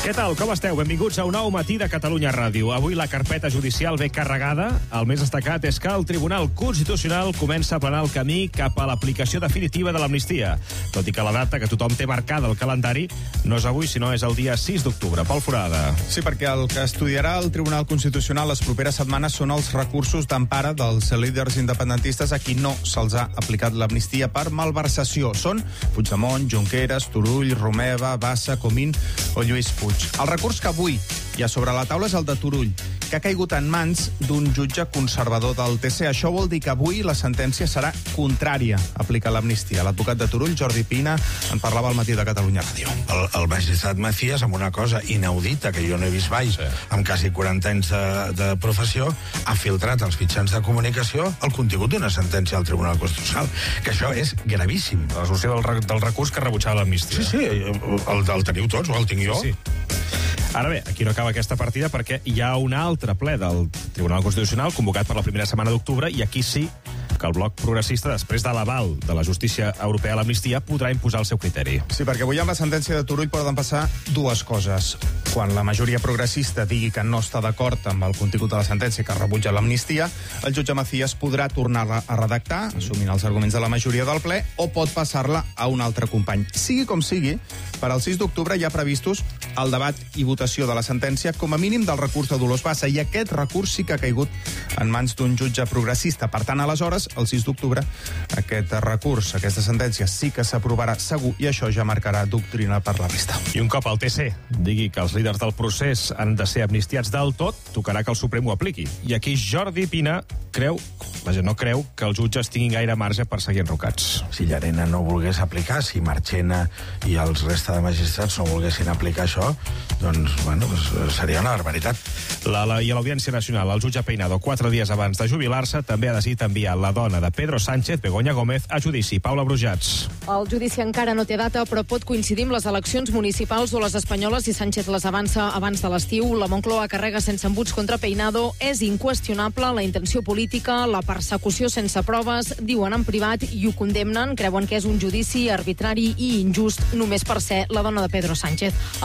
Què tal, com esteu? Benvinguts a un nou matí de Catalunya Ràdio. Avui la carpeta judicial ve carregada. El més destacat és que el Tribunal Constitucional comença a planar el camí cap a l'aplicació definitiva de l'amnistia. Tot i que la data que tothom té marcada al calendari no és avui, sinó és el dia 6 d'octubre. Pol Forada. Sí, perquè el que estudiarà el Tribunal Constitucional les properes setmanes són els recursos d'empara dels líders independentistes a qui no se'ls ha aplicat l'amnistia per malversació. Són Puigdemont, Junqueras, Turull, Romeva, Bassa, Comín o Lluís Puig. El recurs que avui hi ha sobre la taula és el de Turull, que ha caigut en mans d'un jutge conservador del TC. Això vol dir que avui la sentència serà contrària a aplicar l'amnistia. L'advocat de Turull, Jordi Pina, en parlava al matí de Catalunya Ràdio. El magistrat Macías, amb una cosa inaudita que jo no he vist mai, amb quasi 40 anys de professió, ha filtrat als mitjans de comunicació el contingut d'una sentència del Tribunal Constitucional, que això és gravíssim. La resolució del recurs que rebutjava l'amnistia. Sí, el teniu tots, o el tinc jo? Sí. Ara bé, aquí no acaba aquesta partida perquè hi ha un altre ple del Tribunal Constitucional convocat per la primera setmana d'octubre i aquí sí que el bloc progressista, després de l'aval de la justícia europea a l'amnistia, podrà imposar el seu criteri. Sí, perquè avui amb la sentència de Turull poden passar dues coses. Quan la majoria progressista digui que no està d'acord amb el contingut de la sentència que rebutja l'amnistia, el jutge Macías podrà tornar-la a redactar, assumint els arguments de la majoria del ple, o pot passar-la a un altre company. Sigui com sigui, per al 6 d'octubre hi ha previstos el debat i votació de la sentència com a mínim del recurs de Dolors Bassa, i aquest recurs sí que ha caigut en mans d'un jutge progressista. Per tant, aleshores, el 6 d'octubre, aquest recurs, aquesta sentència sí que s'aprovarà segur, i això ja marcarà doctrina per la resta. I un cop el TC digui que els líders del procés han de ser amnistiats del tot, tocarà que el Suprem ho apliqui. I aquí Jordi Pina no creu que els jutges tinguin gaire marge per seguir enrocats. Si Llarena no volgués aplicar, si Marchena i els resta de magistrats no volguessin aplicar això, doncs, seria una barbaritat. I a l'Audiència Nacional, el jutge Peinado, 4 dies abans de jubilar-se, també ha decidit enviar la dona de Pedro Sánchez, Begoña Gómez, a judici. Paula Brujats. El judici encara no té data, però pot coincidir amb les eleccions municipals o les espanyoles i Sánchez les avança abans de l'estiu. La Moncloa carrega sense embuts contra Peinado. És inqüestionable la intenció política, la persecució sense proves, diuen en privat i ho condemnen. Creuen que és un judici arbitrari i injust només per ser la dona de Pedro Sánchez.